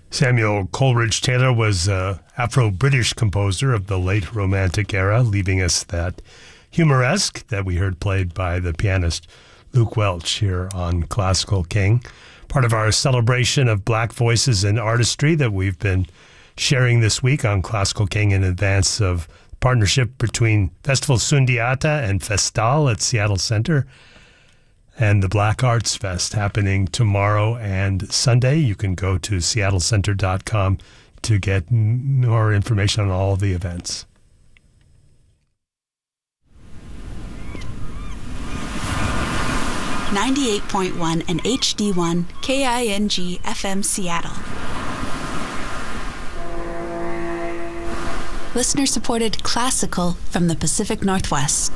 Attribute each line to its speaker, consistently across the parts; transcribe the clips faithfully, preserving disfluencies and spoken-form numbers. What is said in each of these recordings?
Speaker 1: Samuel Coleridge Taylor was an Afro-British composer of the late Romantic era, leaving us that humoresque that we heard played by the pianist Luke Welch here on Classical King. Part of our celebration of Black voices and artistry that we've been sharing this week on Classical King in advance of partnership between Festival Sundiata and Festal at Seattle Center and the Black Arts Fest happening tomorrow and Sunday. You can go to seattle center dot com to get more information on all the events.
Speaker 2: ninety-eight point one and H D one K I N G F M Seattle. Listener-supported classical from the Pacific Northwest.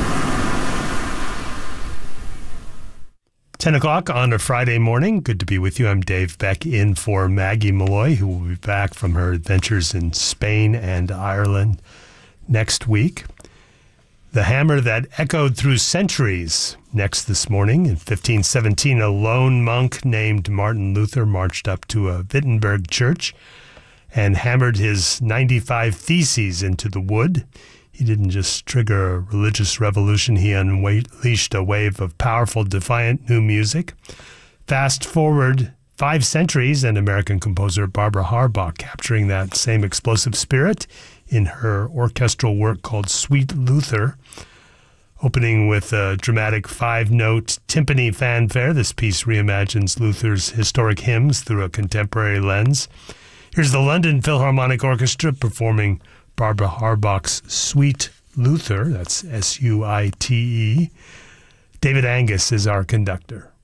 Speaker 1: ten o'clock on a Friday morning. Good to be with you. I'm Dave Beck in for Maggie Malloy, who will be back from her adventures in Spain and Ireland next week. The hammer that echoed through centuries. Next this morning in fifteen seventeen, a lone monk named Martin Luther marched up to a Wittenberg church and hammered his ninety-five theses into the wood. He didn't just trigger a religious revolution, he unleashed a wave of powerful, defiant new music. Fast forward five centuries, and American composer Barbara Harbach capturing that same explosive spirit in her orchestral work called Sweet Luther. Opening with a dramatic five-note timpani fanfare, this piece reimagines Luther's historic hymns through a contemporary lens. Here's the London Philharmonic Orchestra performing Barbara Harbach's Sweet Luther, that's S U I T E. David Angus is our conductor.